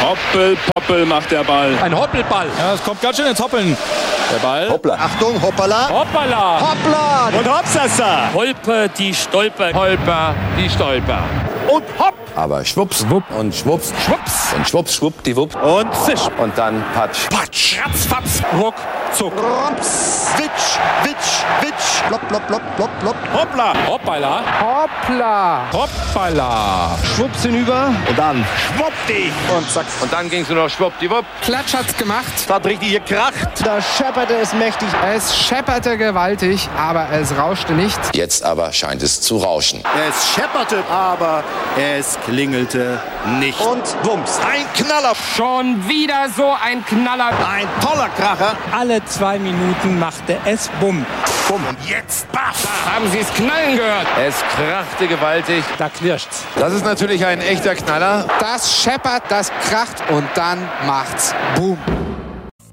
Hoppel, Poppel macht der Ball. Ein Hoppelball. Ja, es kommt ganz schön ins Hoppeln. Der Ball. Hoppla. Achtung, hoppala. Hoppala. Hoppla. Und Hopsasa. Holper, die Stolper. Holper, die Stolper. Und hopp. Aber schwupps, wupp und schwupps, Schwupps. und schwupps, schwuppdiwupp. Und Zisch. Und dann patsch. Patsch. Ratzfatz. Ruck. Zuck. Rops. Witsch. Witsch. Witsch. Plopp, plopp, plopp, plopp, plopp. Hoppla. Hoppala. Hoppla. Hoppala. Schwupps hinüber. Und dann. Schwuppdi. Und zack. Und dann ging's nur noch schwuppdiwupp. Klatsch hat's gemacht. Da hat richtig gekracht. Da schepperte es mächtig. Es schepperte gewaltig, aber es rauschte nicht. Jetzt aber scheint es zu rauschen. Es schepperte, aber es klingelte nicht. Und wumms. Ein Knaller. Schon wieder so ein Knaller. Ein toller Kracher. Alle 2 Minuten machte es Bumm. Bumm. Und jetzt baff. Haben Sie es knallen gehört? Es krachte gewaltig. Da knirscht's. Das ist natürlich ein echter Knaller. Das scheppert, das kracht und dann macht's Boom.